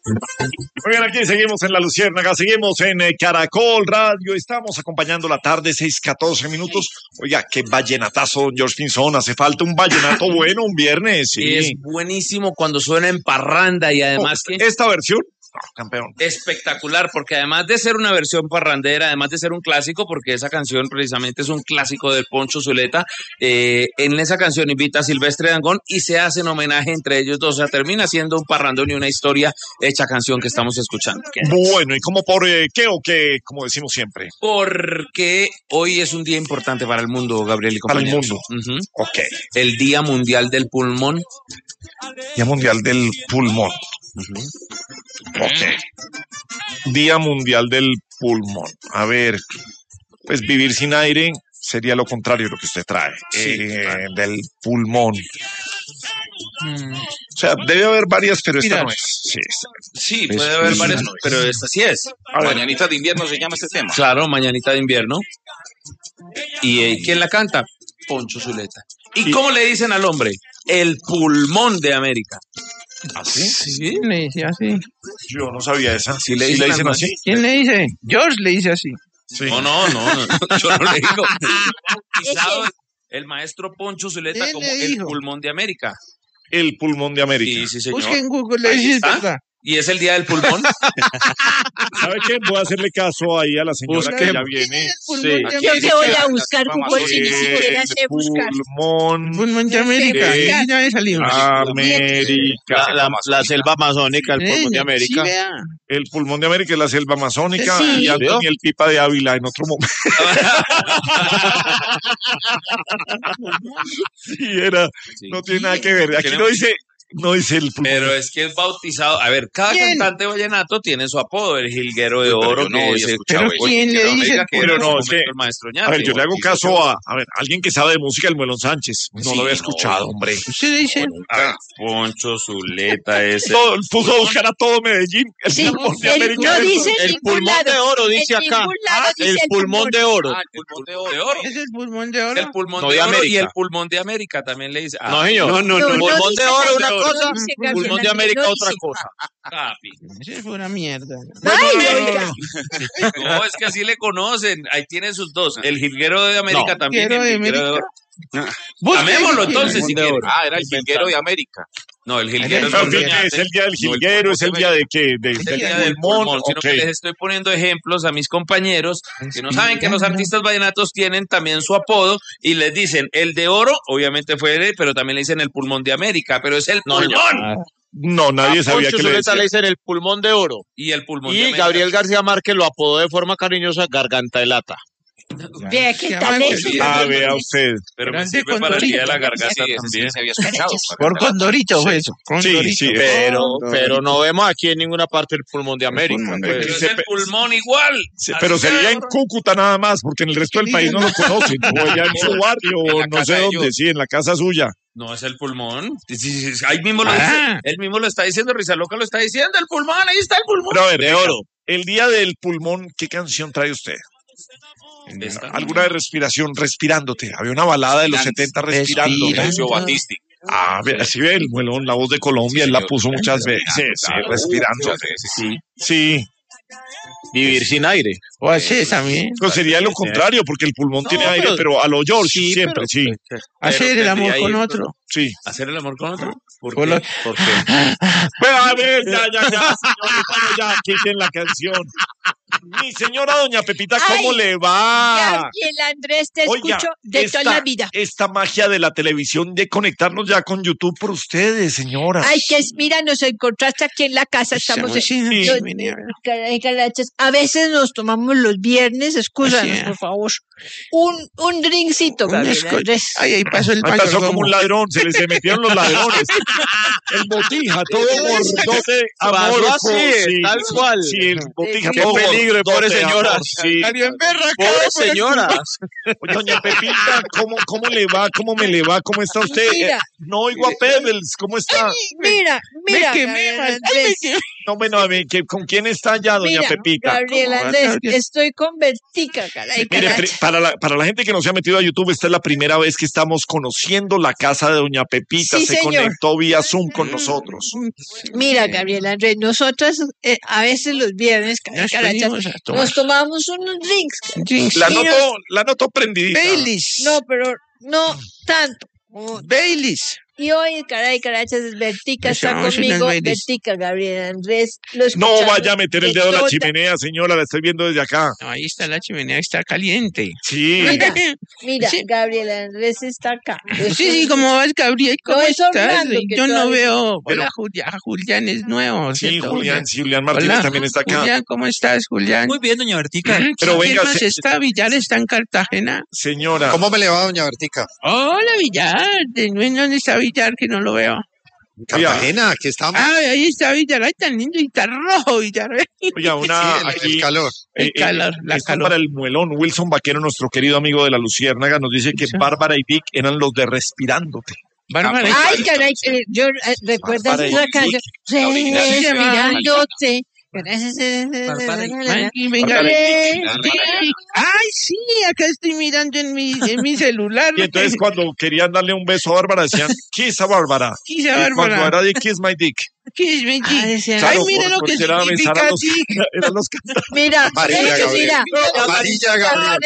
Muy bien, aquí seguimos en La Luciérnaga, seguimos en Caracol Radio, estamos acompañando la tarde, 6:14. Oiga, qué vallenatazo, don George Pinzón, hace falta un vallenato bueno un viernes. Sí. Es buenísimo cuando suena en parranda y además que... Esta versión, campeón. Espectacular, porque además de ser una versión parrandera, además de ser un clásico, porque esa canción precisamente es un clásico del Poncho Zuleta, en esa canción invita a Silvestre Dangond y se hacen homenaje entre ellos dos, o sea, termina siendo un parrandón y una historia hecha canción que estamos escuchando. Bueno, ¿y cómo por qué o qué, como decimos siempre? Porque hoy es un día importante para el mundo, Gabriel y compañeros. Para el mundo. Ok. El Día Mundial del Pulmón. Día Mundial del Pulmón. Ok. Día Mundial del Pulmón. A ver, pues vivir sin aire sería lo contrario de lo que usted trae. Sí, claro. Del pulmón. O sea, debe haber varias, pero esta no es. Sí, puede haber varias, pero esta sí es. Mañanita de invierno se llama este tema. Claro, Mañanita de invierno. ¿Y quién la canta? Poncho Zuleta. ¿Y cómo le dicen al hombre? El pulmón de América. ¿Así? Sí, le dice así. Yo no sabía esa. ¿Sí le dicen así? ¿Quién le dice? George le dice así. Sí. No, yo no le digo. Quizá el maestro Poncho Zuleta como el pulmón de América. El pulmón de América. Sí, señor. Busque en Google, le dice verdad. ¿Y es el día del pulmón? ¿Sabe qué? Voy a hacerle caso ahí a la señora que ya viene. Sí. Yo que voy a buscar Google si ni siquiera sé buscar. Pulmón de América. Ya me salió. América. La selva amazónica, el pulmón de América. Sí, vea. El pulmón de América es la selva amazónica Sí. y Antonio el Pipa de Ávila en otro momento. No tiene nada que ver. Aquí no dice el pulmón. Pero es que es bautizado. A ver, cada cantante vallenato tiene su apodo, el jilguero de oro. Yo no he escuchado Pero ¿quién le dice? Pero no, es que, el maestro Ñate. a ver, yo le hago caso a ver, alguien que sabe de música, el Muelón Sánchez. No lo había escuchado, hombre. Usted dice. A ver, Poncho Zuleta ese. Puso a buscar a todo Medellín. El Sí, pulmón de América. no dice en El ningún pulmón lado. de oro, dice En acá. ningún lado dice El pulmón de oro. El pulmón de oro. ¿Es el pulmón de oro? El pulmón No, de de oro y América. el pulmón de América también le dice. No, señor. No, Pulmón dice de oro la- una no cosa, dice pulmón de Gabriel, América no otra dice. cosa. Papi. Esa es una mierda. Ay, oiga. No, es que así le conocen. Ahí tiene sus dos. El jilguero de América No, también. Jilguero El de jilguero de América. oro. Llamémoslo entonces si quiere. Era el jilguero de América. No, el jilguero Pero es el día del jilguero, es el día de qué, es el día del pulmón, sino que les estoy poniendo ejemplos a mis compañeros que no saben que los artistas vallenatos tienen también su apodo y les dicen el de oro, obviamente fue él, pero también le dicen el pulmón de América, pero es el pulmón. No, nadie sabía Poncho que le Zuleta le decía. dicen el pulmón de oro. Y el pulmón de Y América. Gabriel García Márquez lo apodó de forma cariñosa Garganta de Lata. Vea qué tal eso. Vea usted. Pero me Grande sirve para el día de la Condorito. garganta también. se había escuchado. Por Condorito fue eso. Condorito. Sí. Pero no vemos aquí en ninguna parte el pulmón de América. pulmón de pues. Pero es el pulmón igual. Sí, pero sería en Cúcuta nada más, porque en el resto del país no lo conocen. O allá en su barrio, o no sé dónde, sí, en la casa suya. No es el pulmón. Sí, ahí mismo lo dice. Él mismo lo está diciendo, Risa Loca lo está diciendo. El pulmón, ahí está el pulmón. Pero a ver, De oro. el día del pulmón, ¿qué canción trae usted? Esta. Alguna de respiración, respirándote. Había una balada de los 70 respirando. Sergio Battisti. Ah, así ve el muelón, la voz de Colombia, él la puso muchas veces, sí, respirando. Sí, Vivir sin aire. O así también. pero sería lo contrario, porque el pulmón tiene aire, pero a lo George, siempre, sí. Hacer el amor con otro. Sí. ¿Hacer el amor con otro? ¿Por Por qué? lo- ¿Por qué? Pero a ver, ya, señores, bueno, ya, quiten la canción. Mi señora doña Pepita, ¿cómo Ay, le va? Gabriel Andrés, te Oiga, escucho de toda la vida. esta magia de la televisión de conectarnos ya con YouTube por ustedes, señora. Ay, mira, nos encontraste aquí en la casa, estamos Caray, carachas. A veces nos tomamos los viernes, excúsanos, Sí. por favor. Un drinkcito, Gabriel Andrés. Ay, ahí pasó el Ahí pasó como mayordomo. un ladrón, se metieron los ladrones. El botija, todo mordote, amor. Pasó así, tal cual. Sí, el botija, Qué todo peligro, mordote, pobre señora. amor, sí. Salió emberracado Pobres por el señoras. Oye, doña Pepita, ¿cómo le va? ¿Cómo me le va? ¿Cómo está usted? Mira. No oigo a Pebbles, ¿cómo está? Mira, Me quemé, Gabriel man. Ay, me Andrés. quemé. No, bueno, a ver, ¿con quién está ya, doña Mira, Pepita? Gabriel Andrés, estoy con Bertica, caray. Mire, caracha. para la gente que no se ha metido a YouTube, esta es la primera vez que estamos conociendo la casa de doña Pepita. Sí, Se señor. conectó vía Zoom con nosotros. Mira, Gabriel Andrés, nosotras a veces los viernes, caray, Nos carachas, venimos a tomar. nos tomamos unos drinks. Drinks. La noto prendidita. Baileys. No, pero no tanto. Baileys. Y hoy, caray, carachas, Bertica está Echamos unas conmigo. Baileys. Bertica, Gabriel Andrés. Lo No escuchamos vaya a meter el de dedo en la toda- chimenea, señora, la estoy viendo desde acá. No, ahí está la chimenea, está caliente. Sí. Mira, Sí. Gabriel Andrés está acá. Sí, ¿cómo vas, Gabriel? ¿Cómo No, es estás? Orlando que Yo no todavía- veo. Pero- Hola, Julián es nuevo. Sí, ¿cierto, Julián Martínez Hola, también está acá. Julián, ¿cómo estás, Julián? Muy bien, doña Bertica. Pero ¿Quién venga, más está? ¿Villar está en Cartagena? Señora. ¿Cómo me le va, doña Bertica? Hola, Villar. ¿Dónde está Villar que no lo veo? Cartagena, aquí estamos. Ah, ahí está Villar. Ay, tan lindo y tan rojo, Villar. Oiga, una Sí, el aquí. calor. El calor, la esto calor. para el muelón. Wilson Vaquero, nuestro querido amigo de la Luciérnaga, nos dice que Sí. Bárbara y Vic eran los de Respirándote. Bárbara. Ay, caray, ¿recuerdas Bárbara y esa Vic, canción? la original. Respirándote. Ay, venga. Bárbara y Ay, sí, acá estoy mirando en mi celular. Y entonces cuando querían darle un beso a Bárbara decían, Kiss a Bárbara. Quise Y cuando Bárbara. era de Kiss my dick. Kiss me, Ah, decía- Ay, Claro, mira lo porque que era besar significa a los, dick. eran los cantantes. Mira, Amarilla, Gabriel. mira. Amarilla, Gabriel.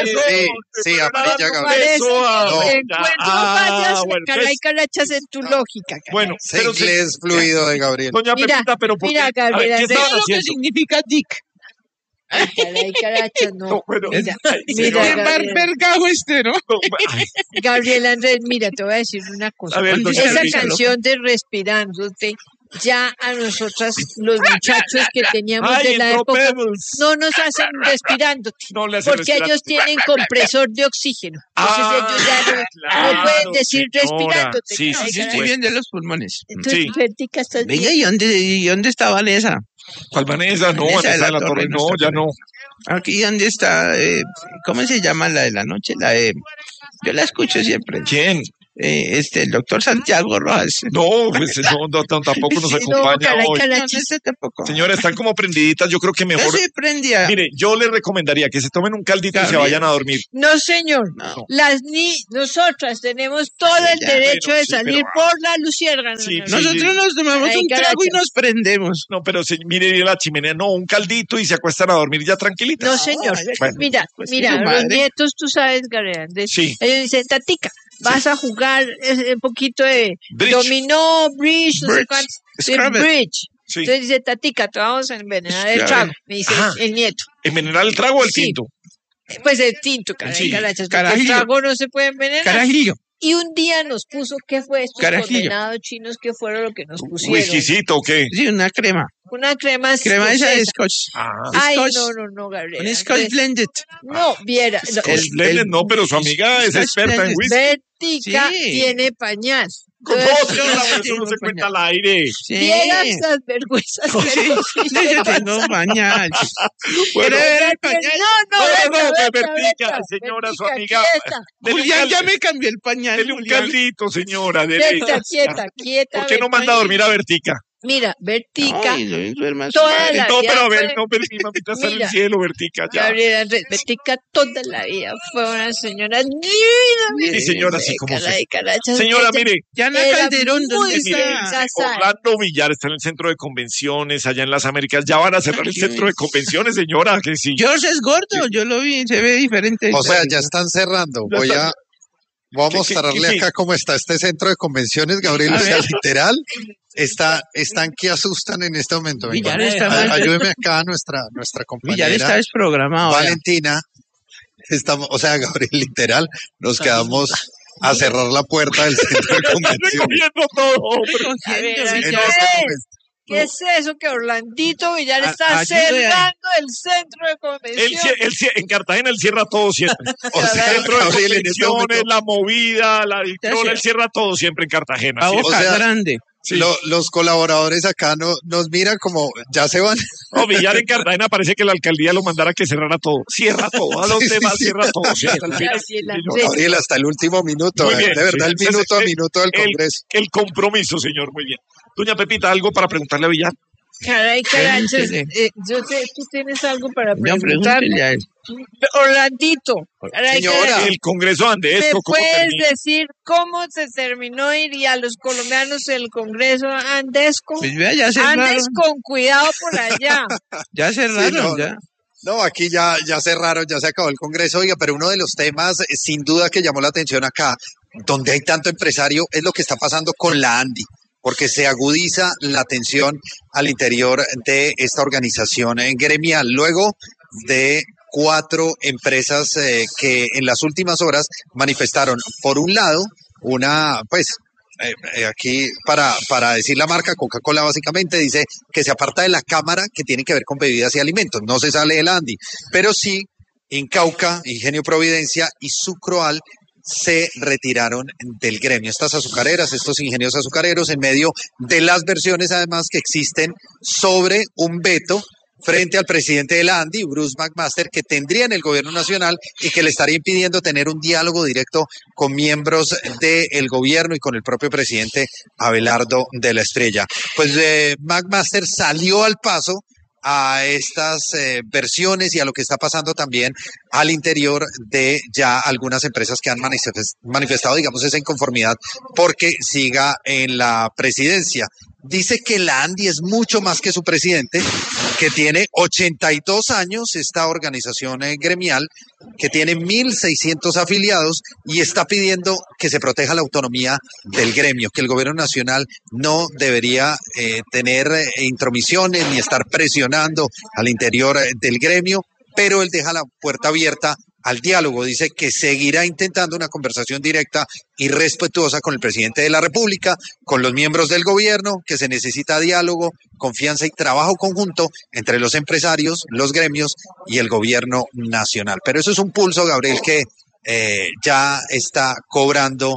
Sí, amarilla, Gabriel. Parece No. que encuentro Ah, fallas, bueno, caray, pues- carachas en tu lógica. caray. Bueno, Ese pero inglés fluido de Gabriel. doña Mira, Pepita, pero ¿por qué? mira, A ver, Gabriel, ¿qué Andrés, estaban Mira lo que haciendo? significa dick. Ay, caray, carachas, No, no. bueno, Mira, ay, mira, señora, El Gabriel. barbergajo este, ¿no? no, ay, Gabriel Andrés, mira, te voy a decir una cosa. A ver, doña Esa Pepita. canción de Respirándote, ya a nosotras, los muchachos que teníamos ay, de la entró época, Pebbles. no nos hacen respirándote. No le hacen Porque ellos respirar. tienen compresor de oxígeno. Entonces Ah, ellos ya no claro, pueden decir señora. respirándote. Sí, caray, sí, sí, caray. Estoy bien de los pulmones. Entonces, Sí. Bertica, estás Venga, bien. ¿y dónde está Vanessa? ¿Cuál Vanessa? No, Vanessa de Vanessa de la la Torre, Torre, no, nuestra ya no. Aquí, ¿dónde está? ¿Cómo se llama la de la noche? La de... Yo la escucho siempre. ¿Quién? El doctor Santiago Rojas. No, pues no, tampoco nos Sí, no, acompaña caray, hoy. caray. No, ese tampoco. Señora, están como prendiditas, yo creo que Yo mejor. sí prendía. Mire, yo les recomendaría que se tomen un caldito y se Gabriel. vayan a dormir. No, señor. No. Nosotras tenemos todo el Ya, derecho bueno, de sí, salir pero- por la luciérnaga. Sí, no, sí. no. Nosotros nos tomamos Ay, un trago y carachas. nos prendemos. No, pero mire la chimenea, no, un caldito y se acuestan a dormir ya tranquilitas. No, señor. Bueno, Mira, pues, mira, su los madre. nietos, tú sabes, Gabriel Andrés, Sí. ellos dicen, Tatica, vas a jugar un poquito de Bridge. dominó, bridge, no sé Bridge. cuánto. Scrabble. Bridge. Sí. Entonces dice, Tatica, te vamos a envenenar el Scrabble. trago, me dice Ajá. el nieto. ¿Envenenar el trago o el Sí. tinto? Pues el tinto, caray, Sí. carachas, porque el Carajillo. trago no se puede envenenar. Carajillo. Y un día nos puso, ¿qué fue estos Carajillo. condenados chinos? ¿Qué fueron lo que nos pusieron? ¿Whiskycito o qué? Sí, una crema. Una crema Crema esa de escocesa. scotch. Ah, Ay, Scotch. no, Gabriel. Un scotch blended. No, viera. No, el blended no, pero su amiga es Scotch experta en blended. whisky. Bertica Sí. tiene pañal. No, Entonces, señora, yo eso no se tengo cuenta al aire. Sí. viera esas vergüenzas. que Sí, nos no, yo hicieron tengo pasar. pañal. Bueno, ¿Quiere ver el No, pañal? No, Bertica, señora, su amiga. Dele un Julián ya caldo, me cambió el pañal. dele un Julián. caldito, señora. Dele. Quieta. ¿Por qué no Bertica. manda a dormir a Bertica? Mira, Bertica. Ay, no, duerma su Toda madre. la No, vida pero a ver, fue- no, pero mi mamita está en el Mira. cielo, Bertica, ya. Gabriela Andrés, Bertica toda la vida fue una señora divina. Sí, señora, así como se. Caray, carachas, Señora, ella mire, Yana era Calderón, muy ¿dónde bien está? casada. Orlando Villar está en el centro de convenciones, allá en las Américas. Ya van a cerrar el Ay, centro de convenciones, señora, que sí. George es gordo, yo lo vi, se ve diferente. O sea, ya están cerrando. Ya Voy están. a Voy a ¿Qué- mostrarle qué- acá cómo está este centro de convenciones, Gabriel. A O sea, ver. literal, están que asustan en este momento. Venga, Villar está mal. ayúdeme acá a nuestra Villar compañera está desprogramado. vea. Valentina. Estamos, o sea, Gabriel, literal, nos quedamos a cerrar la puerta del centro de convenciones. Recogiendo todo. Recogiendo, A ver, En Villar. este momento. ¿Qué es eso que Orlandito Villar está ayude ahí. cerrando el centro de Él, convención? en Cartagena él cierra todo siempre. O sea, El centro de Gabriel, en este convenciones, momento, la movida, la dictadura, Sí. él cierra todo siempre en Cartagena. A sí. boca O sea, grande. Sí. los colaboradores acá nos miran como, ya se van. No, Villar en Cartagena parece que la alcaldía lo mandara a que cerrara todo. Cierra todo. A los Sí, sí, demás sí. cierra todo. Sí, hasta el final. Así es la Sí, no, red. Gabriel, hasta el último minuto. Muy bien, De verdad, sí. el minuto a Ese- minuto del Congreso. El compromiso, señor. Muy bien. Doña Pepita, ¿algo para preguntarle a Villar? Caray, carachos, Pregúntele. yo sé, tú tienes algo para No, preguntar. pregúntele a él. Orlandito, caray, Señora. caray, El Congreso ¿me Andesco, ¿cómo puedes termina? decir cómo se terminó ir a los colombianos el Congreso Andesco? Pues vea, ya cerraron. Andes con cuidado por allá. Ya cerraron, Sí, no, ya. No, aquí ya cerraron, ya se acabó el Congreso, oiga, pero uno de los temas sin duda que llamó la atención acá, donde hay tanto empresario, es lo que está pasando con la ANDI, porque se agudiza la tensión al interior de esta organización gremial, luego de 4 empresas que en las últimas horas manifestaron, por un lado, una, pues, aquí para decir la marca, Coca-Cola básicamente dice que se aparta de la cámara que tiene que ver con bebidas y alimentos, no se sale del Andi, pero sí Incauca, Ingenio Providencia y Sucroal se retiraron del gremio. Estas azucareras, estos ingenios azucareros, en medio de las versiones además que existen sobre un veto frente al presidente de la ANDI, Bruce McMaster, que tendría en el gobierno nacional y que le estaría impidiendo tener un diálogo directo con miembros del gobierno y con el propio presidente Abelardo de la Estrella. Pues McMaster salió al paso a estas versiones y a lo que está pasando también al interior de ya algunas empresas que han manifestado, digamos, esa inconformidad porque siga en la presidencia. Dice que la ANDI es mucho más que su presidente, que tiene 82 años, esta organización gremial, que tiene 1.600 afiliados y está pidiendo que se proteja la autonomía del gremio, que el gobierno nacional no debería tener intromisiones ni estar presionando al interior del gremio, pero él deja la puerta abierta al diálogo. Dice que seguirá intentando una conversación directa y respetuosa con el presidente de la República, con los miembros del gobierno, que se necesita diálogo, confianza y trabajo conjunto entre los empresarios, los gremios y el gobierno nacional. Pero eso es un pulso, Gabriel, que ya está cobrando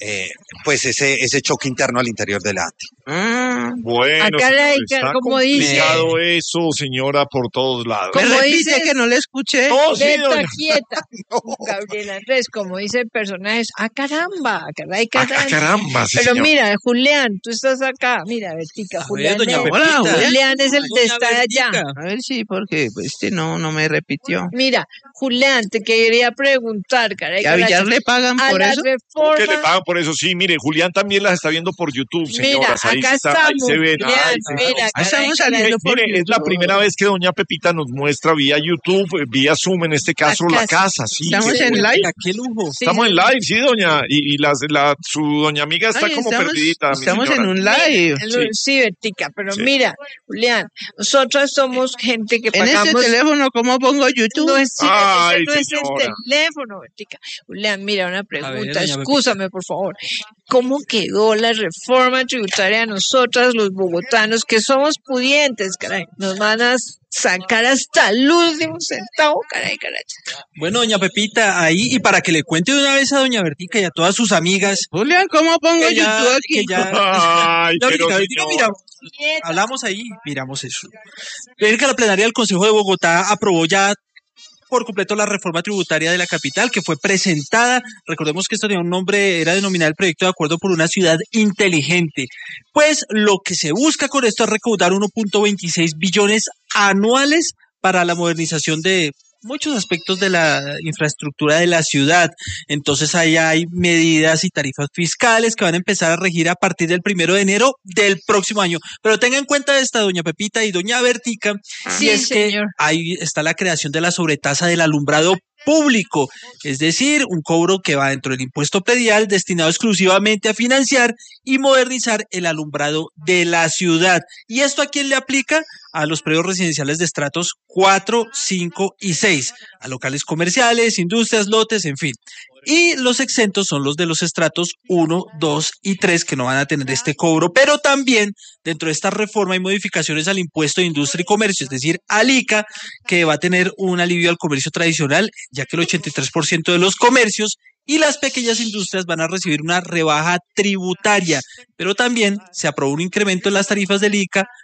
pues ese choque interno al interior de la ANDI. Bueno, Acá señor, la- está como dice- complicado eso, señora, por todos lados. ¿Me Como repite dices- que no le escuché? No, sí, Venta doña. quieta. Gabriela Andrés, como dice el personaje, caramba, caray, caramba. Caramba, sí, Pero señor. mira, Julián, tú estás acá. Mira, Bertica, Julián. doña es- Pepita. Julián es el de Doña estar allá. Bertica. A ver si, porque pues, no me repitió. Mira, Julián, te quería preguntar, caray, ¿Y a Villar le pagan a por la eso? ¿Cómo que le reforma. pagan por eso? Sí, mire, Julián también las está viendo por YouTube, señoras. Ahí acá está, ahí estamos. se ven. Julián, Ay, mira, Ahí estamos caray, saliendo por mire, es la YouTube. primera vez que doña Pepita nos muestra vía YouTube, vía Zoom, en este caso, la casa. Sí, Estamos qué en bueno. live. Mira, qué lujo. Sí, Estamos sí. en live, sí, doña. Y su doña amiga está Ay, como estamos- perdidita. mi Estamos en señora. un live. Sí, Bertica, pero Sí. mira, Julián, nosotros somos gente que En este pagamos. teléfono, ¿cómo pongo YouTube? No es cierto, Ay, ese no es señora. el teléfono, Bertica. Julián, mira, una pregunta, doña excúsame, por favor. ¿Cómo quedó la reforma tributaria a nosotras, los bogotanos, que somos pudientes, caray? Nos van a sacar hasta el último centavo, caray. Bueno, doña Pepita, ahí, y para que le cuente de una vez a doña Bertica y a todas sus amigas, Julián, ¿cómo pongo que ya, YouTube aquí? que ya, Ay, Ya, pero Bertica, señor. mira, hablamos ahí, miramos eso. Ver que la plenaria del Consejo de Bogotá aprobó ya por completo la reforma tributaria de la capital, que fue presentada. Recordemos que esto tenía un nombre, era denominado el proyecto de acuerdo por una ciudad inteligente. Pues lo que se busca con esto es recaudar 1.26 billones anuales para la modernización de muchos aspectos de la infraestructura de la ciudad. Entonces ahí hay medidas y tarifas fiscales que van a empezar a regir a partir del 1 de enero del próximo año. Pero tenga en cuenta esta, doña Pepita y doña Bertica, Sí, y es señor. que ahí está la creación de la sobretasa del alumbrado público, es decir, un cobro que va dentro del impuesto predial destinado exclusivamente a financiar y modernizar el alumbrado de la ciudad. ¿Y esto a quién le aplica? A los predios residenciales de estratos 4, 5 y 6, a locales comerciales, industrias, lotes, en fin. Y los exentos son los de los estratos 1, 2 y 3 que no van a tener este cobro, pero también dentro de esta reforma hay modificaciones al impuesto de industria y comercio, es decir, al ICA, que va a tener un alivio al comercio tradicional, ya que el 83% de los comercios y las pequeñas industrias van a recibir una rebaja tributaria, pero también se aprobó un incremento en las tarifas del ICA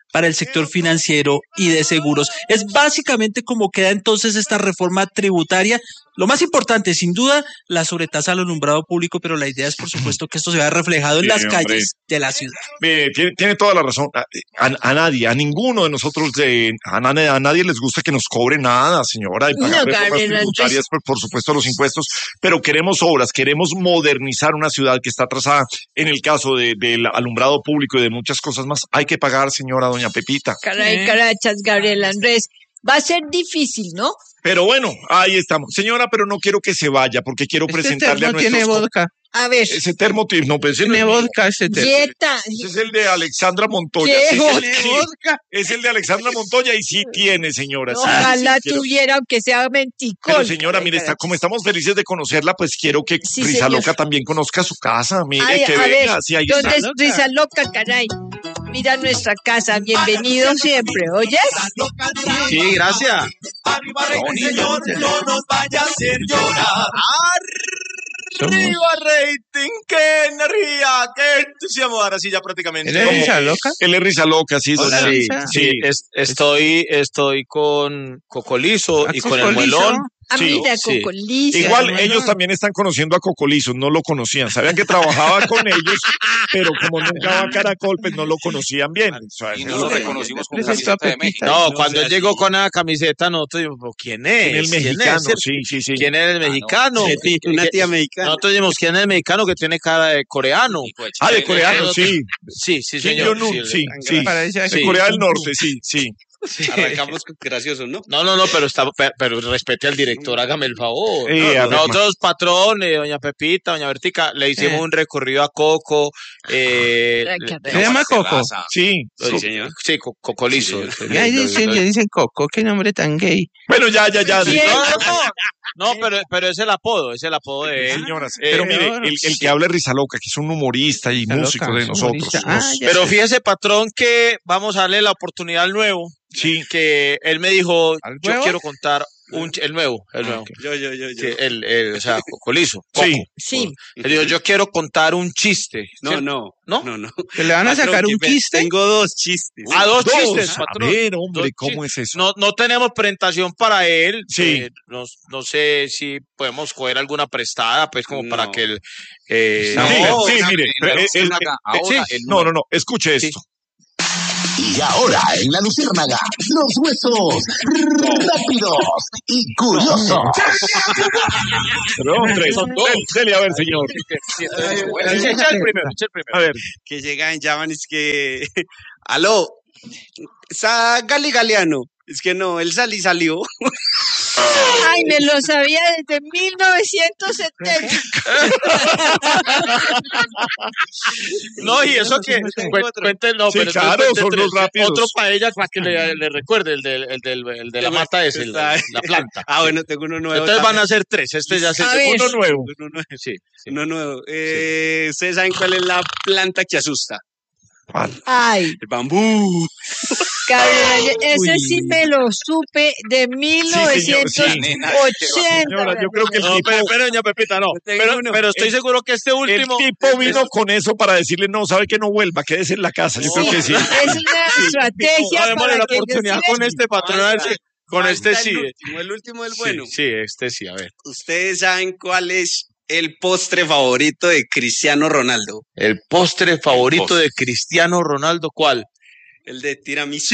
para el sector financiero y de seguros. Es básicamente como queda entonces esta reforma tributaria. Lo más importante, sin duda, la sobretasa al alumbrado público, pero la idea es, por supuesto, que esto se vea reflejado en las calles de la ciudad. Tiene toda la razón. A nadie, a ninguno de nosotros, a nadie les gusta que nos cobre nada, señora, y pagar reformas tributarias, por supuesto, los impuestos, pero queremos obras, queremos modernizar una ciudad que está atrasada. En el caso del alumbrado público y de muchas cosas más, hay que pagar, señora doña Pepita. Caray, carachas, Gabriel Andrés. Va a ser difícil, ¿no? Pero bueno, ahí estamos. Señora, pero no quiero que se vaya porque quiero presentarle a nuestros... tiene vodka. A ver. Ese termo, no pensé. Tiene vodka ese termo. Dieta. Ese es el de Alexandra Montoya. Es el de Alexandra Montoya y sí tiene, señora. Ojalá tuviera, aunque sea menticol. Pero señora, mire, como estamos felices de conocerla, pues quiero que Risa Loca también conozca su casa. Mire, que venga. ¿Dónde es Risa Loca, caray? Mira nuestra casa. Bienvenido siempre, ¿oyes? Sí, gracias. Arriba, señor, no nos vaya a hacer llorar. Arriba rating, qué energía, qué entusiasmo. Ahora sí, ya prácticamente. ¿Él es Risa Loca? Él es Risa Loca, sí. Sí. Estoy con Cocolizo y con el Muelón. Mira, Cocolizo. Igual ellos también están conociendo a Cocolizo, no lo conocían. Sabían que trabajaba con ellos, pero como nunca va a Caracol, pues no lo conocían bien. Y no lo reconocimos con camiseta de México. No, cuando él llegó con la camiseta, nosotros dijimos, ¿quién es? El mexicano, sí. ¿Quién es el mexicano? Una tía mexicana. Nosotros dijimos, ¿quién es el mexicano que tiene cara de coreano? De coreano, sí. Sí, Kim Jong-un, sí. De Corea del Norte, sí. Arrancamos graciosos, ¿no? No, pero respete al director, hágame el favor. Nosotros, patrón, doña Pepita, doña Bertica, le hicimos un recorrido a Coco. ¿Se llama Coco? Sí, señor. Sí, Cocolizo. Ahí dicen Coco, qué nombre tan gay. Bueno, ya. No, pero es el apodo de él. Señoras, pero mire, el que habla es Risa Loca, que es un humorista y músico de nosotros. Pero fíjese, patrón, que vamos a darle la oportunidad al nuevo. Sí. Que él me dijo, yo quiero contar el nuevo. Yo. Sí, o sea, Cocolizo. Sí. Él dijo, yo quiero contar un chiste. No. Que le van a sacar un chiste. Tengo 2 chistes. Dos chistes, patrón. A ver, hombre, ¿cómo es eso? No tenemos presentación para él. Sí. No sé si podemos coger alguna prestada, pues, como para que él... mire. No, escuche esto. Y ahora en La Luciérnaga, los huesos rápidos y curiosos. Pero hombre, dele a ver, señor. Echa el primero. A ver. Que llegan, llaman, es que... Aló, Gali Galeano. Es que no, él salió. Ay, me lo sabía desde 1970. No, y eso que cuénelo, sí, pero claro, son los rápidos. Otro para ella para que le recuerde, el de la mata es la planta. Bueno, tengo uno nuevo. Entonces van a ser 3, este ya se uno nuevo. Sí. Uno nuevo. ¿Ustedes saben cuál es la planta que asusta? Ay, El bambú. Gabriel, ese sí me lo supe de 1980. Señora, yo creo que el tipo... Pero doña Pepita, no. Pero estoy seguro que este último... El tipo vino con eso para decirle, no, sabe que no vuelva, quédese en la casa. Yo creo que sí. Es una estrategia para la que oportunidad con este patrón. Con este sí. El último del bueno. Sí, este sí, a ver. ¿Ustedes saben cuál es el postre favorito de Cristiano Ronaldo? El postre favorito de Cristiano Ronaldo, ¿cuál? El de tiramisú.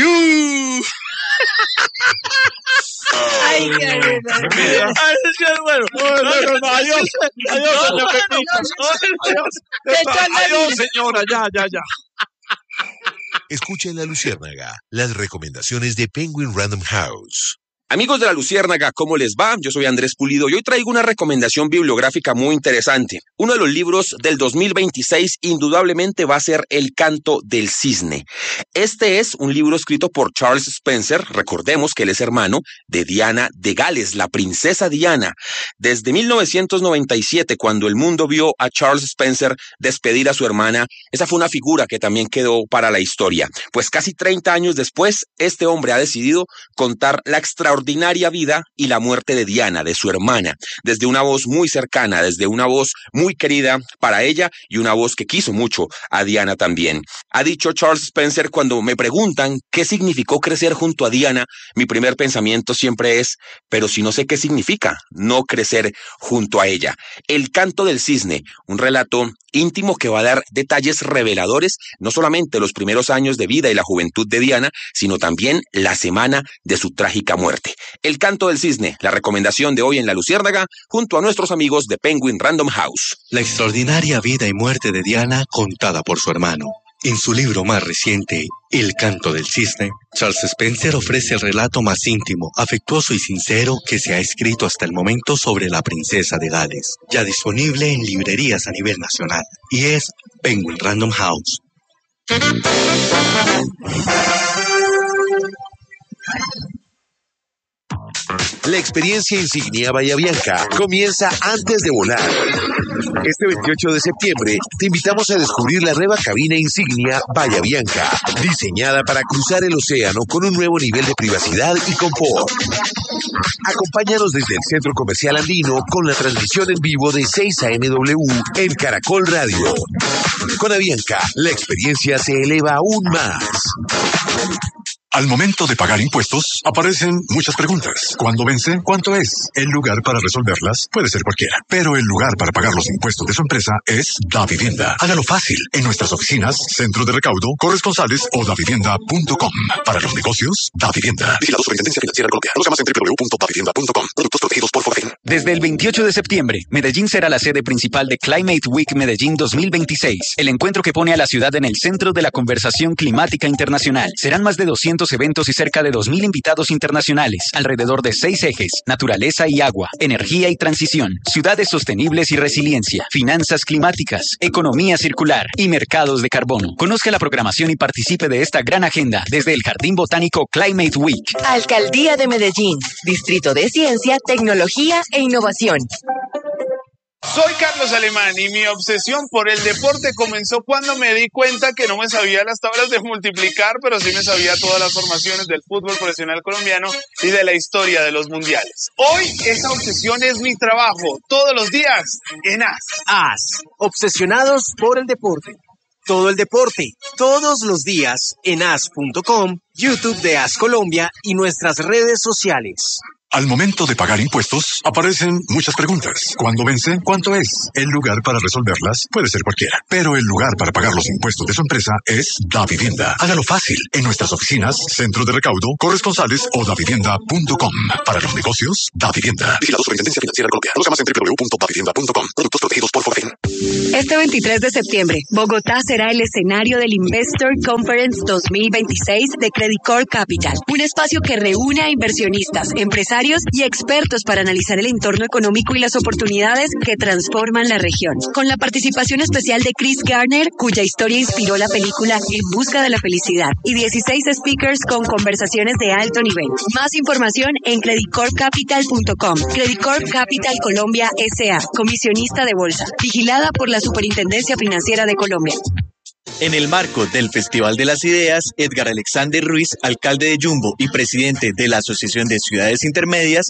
Ay, Gabriel. Bueno. Adiós, doña Pepita. Adiós, señora, ya. Escucha en La Luciérnaga las recomendaciones de Penguin Random House. Amigos de La Luciérnaga, ¿cómo les va? Yo soy Andrés Pulido y hoy traigo una recomendación bibliográfica muy interesante. Uno de los libros del 2026 indudablemente va a ser El Canto del Cisne. Este es un libro escrito por Charles Spencer. Recordemos que él es hermano de Diana de Gales, la princesa Diana. Desde 1997, cuando el mundo vio a Charles Spencer despedir a su hermana, esa fue una figura que también quedó para la historia. Pues casi 30 años después, este hombre ha decidido contar la extraordinaria extraordinaria vida y la muerte de Diana, de su hermana, desde una voz muy cercana, desde una voz muy querida para ella y una voz que quiso mucho a Diana también. Ha dicho Charles Spencer: cuando me preguntan qué significó crecer junto a Diana, mi primer pensamiento siempre es, pero si no sé qué significa no crecer junto a ella. El canto del cisne, un relato íntimo que va a dar detalles reveladores, no solamente los primeros años de vida y la juventud de Diana, sino también la semana de su trágica muerte. El canto del cisne, la recomendación de hoy en La Luciérnaga, junto a nuestros amigos de Penguin Random House. La extraordinaria vida y muerte de Diana contada por su hermano. En su libro más reciente, El canto del cisne, Charles Spencer ofrece el relato más íntimo, afectuoso y sincero que se ha escrito hasta el momento sobre la princesa de Gales, ya disponible en librerías a nivel nacional, y es Penguin Random House. La experiencia Insignia Bahía Bianca comienza antes de volar. Este 28 de septiembre te invitamos a descubrir la nueva cabina Insignia Bahía Bianca, diseñada para cruzar el océano con un nuevo nivel de privacidad y confort. Acompáñanos desde el Centro Comercial Andino con la transmisión en vivo de 6 a.m. en Caracol Radio. Con Avianca, la experiencia se eleva aún más. Al momento de pagar impuestos, aparecen muchas preguntas. ¿Cuándo vence? ¿Cuánto es? El lugar para resolverlas puede ser cualquiera, pero el lugar para pagar los impuestos de su empresa es Davivienda. Hágalo fácil en nuestras oficinas, centro de recaudo, corresponsales o davivienda.com. Para los negocios, Davivienda. Vigilado Superintendencia Financiera de Colombia. Conozca más en www.davivienda.com. Productos protegidos por Foreign. Desde el 28 de septiembre, Medellín será la sede principal de Climate Week Medellín 2026, el encuentro que pone a la ciudad en el centro de la conversación climática internacional. Serán más de 200 eventos y cerca de 2.000 invitados internacionales, alrededor de 6 ejes: naturaleza y agua, energía y transición, ciudades sostenibles y resiliencia, finanzas climáticas, economía circular y mercados de carbono. Conozca la programación y participe de esta gran agenda desde el Jardín Botánico Climate Week. Alcaldía de Medellín, Distrito de Ciencia, Tecnología e Innovación. Soy Carlos Alemán y mi obsesión por el deporte comenzó cuando me di cuenta que no me sabía las tablas de multiplicar, pero sí me sabía todas las formaciones del fútbol profesional colombiano y de la historia de los mundiales. Hoy esa obsesión es mi trabajo, todos los días en AS. AS, obsesionados por el deporte. Todo el deporte, todos los días en as.com, YouTube de AS Colombia y nuestras redes sociales. Al momento de pagar impuestos, aparecen muchas preguntas. ¿Cuándo vence? ¿Cuánto es? El lugar para resolverlas puede ser cualquiera, pero el lugar para pagar los impuestos de su empresa es Davivienda. Hágalo fácil en nuestras oficinas, centro de recaudo, corresponsales o davivienda.com. Para los negocios, Davivienda. Vigilado Superintendencia Financiera de Colombia. Conozca más en www.davivienda.com. Productos protegidos por Foreign. Este 23 de septiembre, Bogotá será el escenario del Investor Conference 2026 de Credit Corp Capital, un espacio que reúne a inversionistas, empresarios y expertos para analizar el entorno económico y las oportunidades que transforman la región. Con la participación especial de Chris Garner, cuya historia inspiró la película En busca de la felicidad, y 16 speakers con conversaciones de alto nivel. Más información en creditcorpcapital.com. Credit Corp Capital Colombia S.A., comisionista de bolsa, vigilada por la Superintendencia Financiera de Colombia. En el marco del Festival de las Ideas, Edgar Alexander Ruiz, alcalde de Yumbo y presidente de la Asociación de Ciudades Intermedias,